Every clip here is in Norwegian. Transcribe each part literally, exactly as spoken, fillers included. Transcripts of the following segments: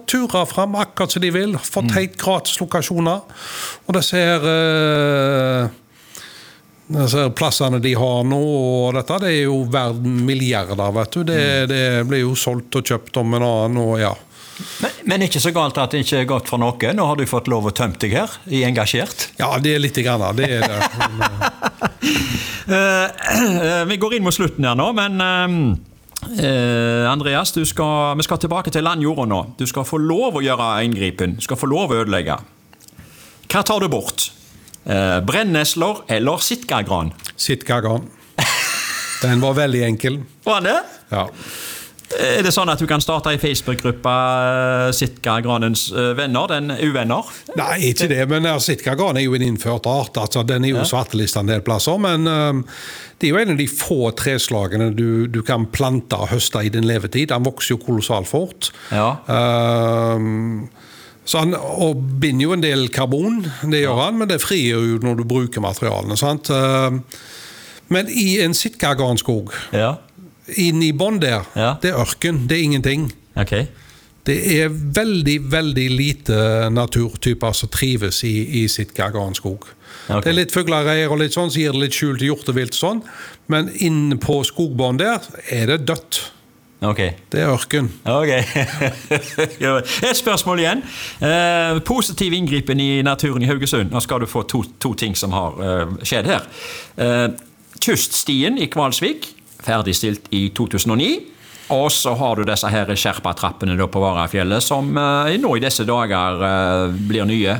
ture frem akkurat som de vil, fått helt gratis lokasjoner, og det ser... Uh, disse plassene de har nå, og dette, det er jo verden milliarder, vet du. Det, det blir jo solgt og kjøpt om en annen, og ja. Men, men ikke så galt at det ikke er godt for noe. Nå har du fått lov å tømme deg her, i engasjert. Ja, det er litt grann, det er det. uh, uh, vi går inn mot slutten her nå, men uh, uh, Andreas, du skal, vi skal tilbake til landjorda nå. Du skal få lov å gjøre inngripen, du skal få lov å ødelegge. Hva tar du bort? Uh, brennesler eller sitkagran? Sitkagran. Den var veldig enkel. Var det? Ja. Er det sånn at du kan starte i Facebook-gruppa Sitkagranens venner, den uvenner? Nei, ikke det, men sitkagran er jo en innført art, altså den er jo ja. Svartelista en del plasser, men um, det er jo en av de få treslagene du, du kan plante og høste i din levetid. Den vokser jo kolossalt fort. Ja. Um, så han og binder jo en del karbon, det gjør han, men det frier jo når du bruker materialene, sant? Um, men i en sitkagranskog, ja. Inn i bånd der, ja. Det er ørken, det er ingenting. Okay. Det er veldig, veldig lite naturtyper som trives i, i sitkagranskog. Okay. Det er litt fuglereier og litt sånn, så gir det litt skjul til hjortevilt og sånn, men inne på skogbånd der er det dødt. Okay. Det er ørken. Okay. Et spørsmål igjen. Eh, positiv inngripen i naturen i Haugesund. Nå skal du få to, to ting som har uh, skjedd her. Eh, kyststien i Kvalsvik, ferdigstilt i to tusen og ni, og så har du disse her skjerpatrappene på Varafjellet, som uh, nå i disse dager uh, blir nye.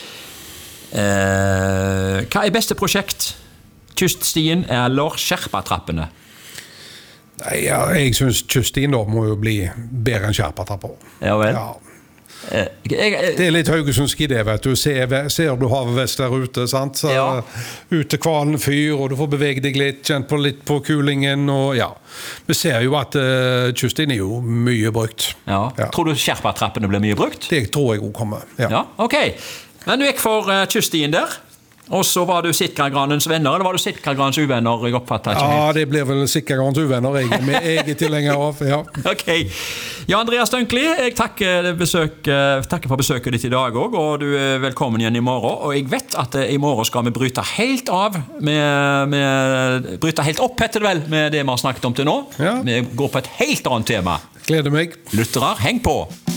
Uh, hva er beste prosjekt? Kyststien eller skjerpatrappene? Nei, ja, jeg synes kyststien da må jo bli bedre enn skjerpatrapper. Ja vel? Ja. Jeg, jeg, det er litt Haugesundsk idé, vet du. Ser, ser du havet vest der ute, sant? Så, ja. Ut til Kvalen fyr, og du får bevege deg litt, kjent på litt på kulingen, og ja. Vi ser jo at uh, kyststien er jo mye brukt. Ja. Ja. Tror du skjerpatrappene blir mye brukt? Det tror jeg også kommer, ja. Ja, ok. Men du gikk for uh, kyststien der. Og så var du Sitkagranens venner, eller var du Sitkagranens uvenner? Jeg oppfattet ikke helt. Ja, det blir vel Sitkagranens uvenner, jeg, med eget tilhenger av, ja. Ok. Ja, Andreas Stønkli, jeg takker, besøk, takker for besøket ditt i dag også, og du er velkommen igjen i morgen. Og jeg vet at i morgen skal vi bryte helt av, med, med, bryte helt opp, heter det vel, med det vi har snakket om til nå. Ja. Vi går på et helt annet tema. Gleder meg. Lyttere, heng på!